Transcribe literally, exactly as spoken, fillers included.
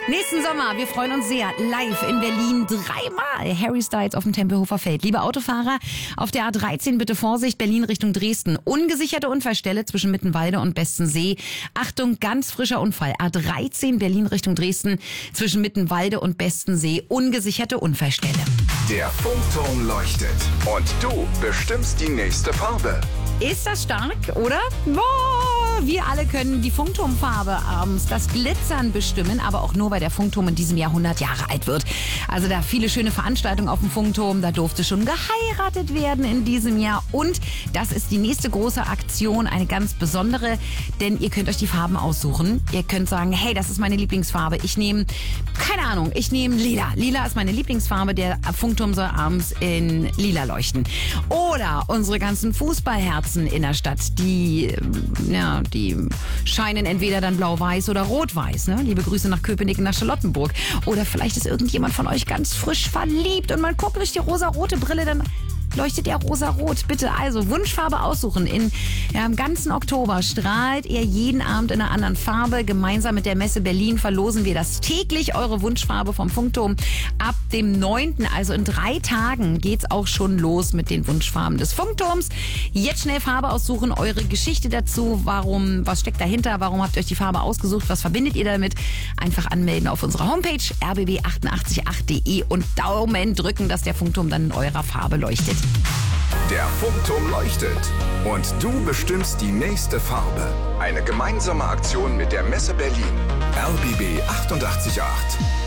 Nächsten Sommer, wir freuen uns sehr, live in Berlin dreimal Harry Styles auf dem Tempelhofer Feld. Liebe Autofahrer, auf der A dreizehn bitte Vorsicht, Berlin Richtung Dresden. Ungesicherte Unfallstelle zwischen Mittenwalde und Bestensee. Achtung, ganz frischer Unfall. A dreizehn Berlin Richtung Dresden zwischen Mittenwalde und Bestensee. Ungesicherte Unfallstelle. Der Funkturm leuchtet und du bestimmst die nächste Farbe. Ist das stark, oder? Boah, wir alle können die Funkturmfarbe abends, das Glitzern bestimmen, aber auch nur, weil der Funkturm in diesem Jahr hundert Jahre alt wird. Also da viele schöne Veranstaltungen auf dem Funkturm, da durfte schon geheiratet werden in diesem Jahr. Und das ist die nächste große Aktion, eine ganz besondere, denn ihr könnt euch die Farben aussuchen. Ihr könnt sagen, hey, das ist meine Lieblingsfarbe. Ich nehme, keine Ahnung, ich nehme lila. Lila ist meine Lieblingsfarbe, der Funkturm soll abends in lila leuchten. Oder unsere ganzen Fußballherzen in der Stadt, die, ja, die scheinen entweder dann blau-weiß oder rot-weiß. Ne? Liebe Grüße nach Köpenick und nach Charlottenburg. Oder vielleicht ist irgendjemand von euch ganz frisch verliebt und man guckt durch die rosa-rote Brille, dann leuchtet er rosa-rot. Bitte also Wunschfarbe aussuchen. In, ja, im ganzen Oktober strahlt ihr jeden Abend in einer anderen Farbe. Gemeinsam mit der Messe Berlin verlosen wir das täglich, eure Wunschfarbe vom Funkturm. Ab dem neunten, also in drei Tagen, geht's auch schon los mit den Wunschfarben des Funkturms. Jetzt schnell Farbe aussuchen, eure Geschichte dazu. Warum, was steckt dahinter? Warum habt ihr euch die Farbe ausgesucht? Was verbindet ihr damit? Einfach anmelden auf unserer Homepage r b b acht acht acht punkt de und Daumen drücken, dass der Funkturm dann in eurer Farbe leuchtet. Der Funkturm leuchtet und du bestimmst die nächste Farbe. Eine gemeinsame Aktion mit der Messe Berlin. R B B acht acht acht.